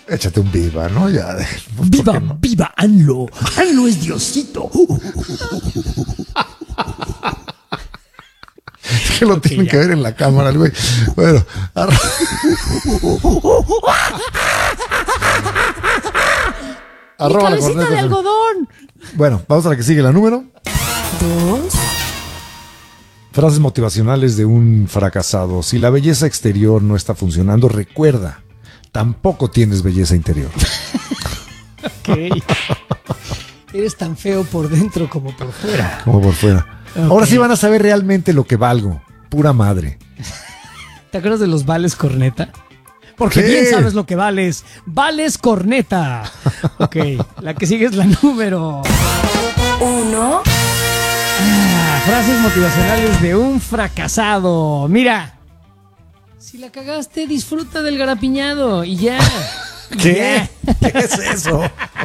Échate un viva, ¿no? Ya. Viva, no? Viva ANLO. ANLO es Diosito. Es que lo tienen que ver en la cámara, güey. Bueno. Arroba la corneta de algodón. Bueno, vamos a la que sigue, la número 2. Frases motivacionales de un fracasado. Si la belleza exterior no está funcionando, recuerda, tampoco tienes belleza interior. Ok. Eres tan feo por dentro como por fuera. Como por fuera. Okay. Ahora sí van a saber realmente lo que valgo. Pura madre. ¿Te acuerdas de los vales corneta? Porque bien sabes lo que vales. Vales corneta. Ok, la que sigue es la número 1. Frases motivacionales de un fracasado. Mira, si la cagaste, disfruta del garapiñado y ya. ¿Qué? Ya. ¿Qué es eso?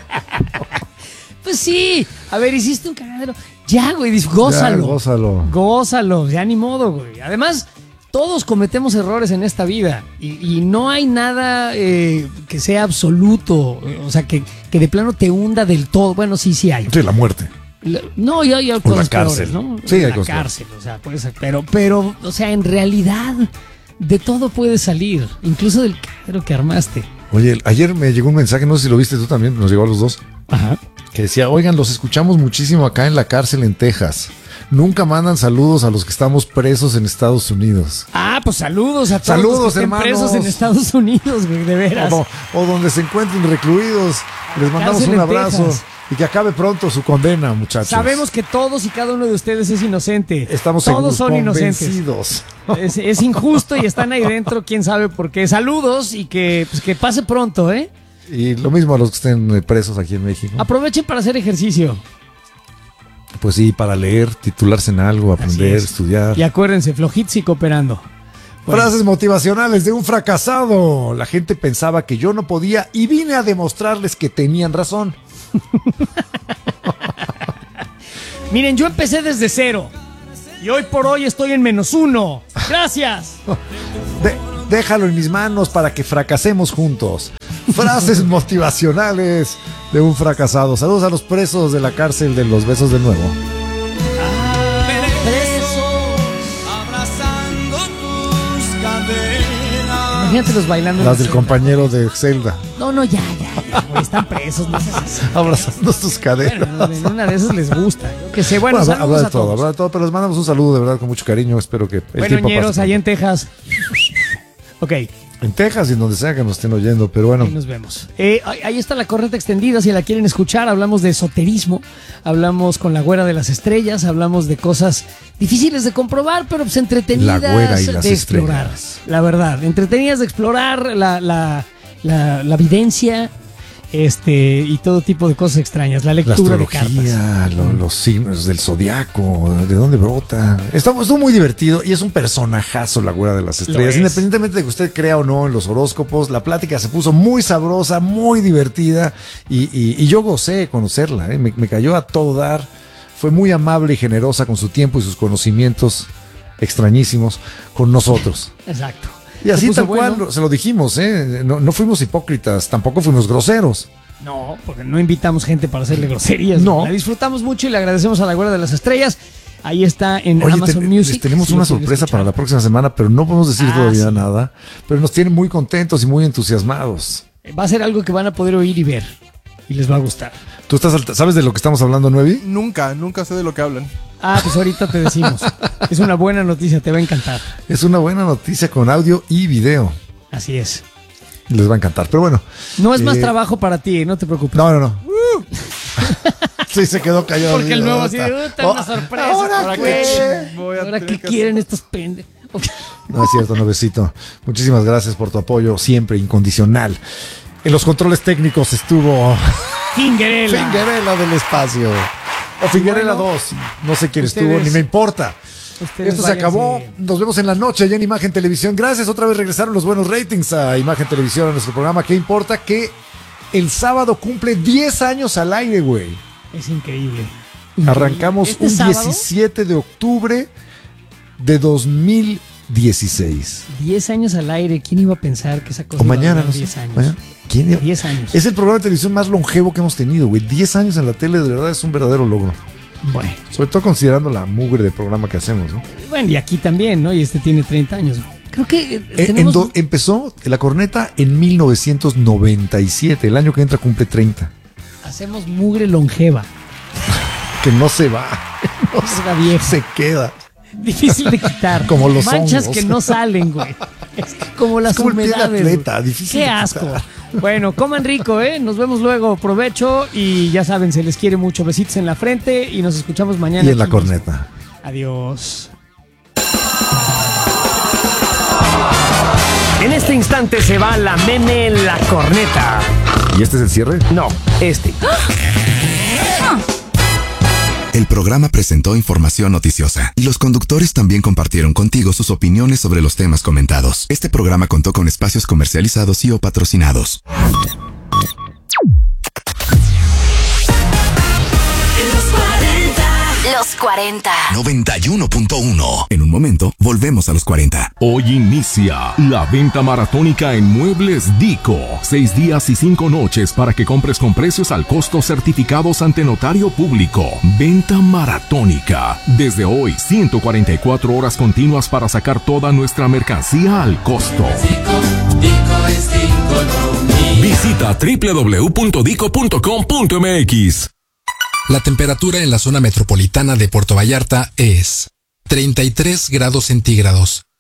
Pues sí. A ver, hiciste un cagadero. Ya, güey, gózalo. Ya, gózalo. Gózalo, ya ni modo, güey. Además, todos cometemos errores en esta vida y no hay nada que sea absoluto, o sea, que de plano te hunda del todo. Bueno, sí hay. Sí, la muerte. No, ya hay cosas peores, ¿no? Sí, hay la cosas cárcel, o sea, puede ser, pero, o sea, en realidad de todo puede salir, incluso del cagadero que armaste. Oye, ayer me llegó un mensaje, no sé si lo viste tú también, nos llegó a los dos. Ajá. Que decía, oigan, los escuchamos muchísimo acá en la cárcel en Texas. Nunca mandan saludos a los que estamos presos en Estados Unidos. Ah, pues saludos a todos los que estén presos en Estados Unidos, güey, de veras. O donde se encuentren recluidos. Les mandamos un abrazo. Y que acabe pronto su condena, muchachos. Sabemos que todos y cada uno de ustedes es inocente. Estamos todos son convencidos. Inocentes. Es injusto y están ahí dentro, quién sabe por qué. Saludos y que pase pronto, ¿eh? Y lo mismo a los que estén presos aquí en México. Aprovechen para hacer ejercicio. Pues sí, para leer, titularse en algo, aprender, estudiar. Y acuérdense, flojitos y cooperando. Bueno. Frases motivacionales de un fracasado. La gente pensaba que yo no podía y vine a demostrarles que tenían razón. Miren, yo empecé desde 0 y hoy por hoy estoy en -1. Gracias. Déjalo en mis manos para que fracasemos juntos. Frases motivacionales de un fracasado. Saludos a los presos de la cárcel de los besos de nuevo. Imagínatelos bailando. Las del compañero de Zelda. No, ya, güey, están presos, no seas así. Abrazando sus caderas. Bueno, en una de esas les gusta. Que sé, bueno, habrá de todo, pero les mandamos un saludo de verdad con mucho cariño. Espero que el tiempo pase. allá en Texas. Ok. En Texas y en donde sea que nos estén oyendo, pero bueno. Ahí nos vemos. Ahí está la corneta extendida, si la quieren escuchar. Hablamos de esoterismo, hablamos con la güera de las estrellas, hablamos de cosas difíciles de comprobar, pero pues entretenidas la güera y las de explorar. Estrellas. La verdad, entretenidas de explorar la videncia y todo tipo de cosas extrañas, la lectura de cartas. Los signos del zodiaco, de dónde brota. Estuvo muy divertido y es un personajazo la güera de las estrellas. Independientemente de que usted crea o no en los horóscopos, la plática se puso muy sabrosa, muy divertida y yo gocé de conocerla. Me cayó a todo dar. Fue muy amable y generosa con su tiempo y sus conocimientos extrañísimos con nosotros. Exacto. Y así tal cual se lo dijimos, no fuimos hipócritas, tampoco fuimos groseros. No, porque no invitamos gente para hacerle groserías. No. La disfrutamos mucho y le agradecemos a la güera de las estrellas. Ahí está en Amazon Music. Tenemos una sorpresa para la próxima semana, pero no podemos decir todavía nada. Pero nos tienen muy contentos y muy entusiasmados. Va a ser algo que van a poder oír y ver. Y les va a gustar. ¿Tú sabes de lo que estamos hablando, Nuevi? Nunca sé de lo que hablan. Pues ahorita te decimos. Es una buena noticia, te va a encantar. Es una buena noticia con audio y video. Así es. Les va a encantar, pero bueno. No es más trabajo para ti, no te preocupes. No. Sí, se quedó callado. Porque el nuevo así de una sorpresa. ¿Ahora qué quieren estos pendejos? No es cierto, Novecito. Muchísimas gracias por tu apoyo, siempre incondicional. En los controles técnicos estuvo Fingerella del espacio. O Fingerella 2. No sé quién estuvo, ni me importa. Esto se acabó. Nos vemos en la noche ya en Imagen Televisión. Gracias. Otra vez regresaron los buenos ratings a Imagen Televisión, a nuestro programa. ¿Qué importa? Que el sábado cumple 10 años al aire, güey. Es increíble. Arrancamos un 17 de octubre de 2000. 16. 10 años al aire. ¿Quién iba a pensar que esa cosa O iba a mañana, durar no sé. 10 años? Mañana. ¿Quién iba? 10 años. Es el programa de televisión más longevo que hemos tenido, güey. 10 años en la tele, de verdad, es un verdadero logro. Bueno. Sobre todo considerando la mugre de programa que hacemos, ¿no? Bueno, y aquí también, ¿no? Y este tiene 30 años. Creo que tenemos... Empezó La Corneta en 1997. El año que entra cumple 30. Hacemos mugre longeva. Que no se va. No se vieja. Se queda. Difícil de quitar. Como los manchas hongos. Que no salen, güey. Es como las como humedades. el pie de atleta, difícil Qué de asco. quitar. Bueno, coman rico, ¿eh? Nos vemos luego. Provecho y ya saben, se les quiere mucho. Besitos en la frente y nos escuchamos mañana. Y en La aquí Corneta. mismo. Adiós. En este instante se va la Meme La Corneta. ¿Y este es el cierre? No, este. El programa presentó información noticiosa y los conductores también compartieron contigo sus opiniones sobre los temas comentados. Este programa contó con espacios comercializados y o patrocinados. Los 40. 91.1. En un momento, volvemos a los 40. Hoy inicia la venta maratónica en Muebles Dico. 6 días y 5 noches para que compres con precios al costo certificados ante notario público. Venta maratónica. Desde hoy, 144 horas continuas para sacar toda nuestra mercancía al costo. Visita www.dico.com.mx. La temperatura en la zona metropolitana de Puerto Vallarta es 33 grados centígrados.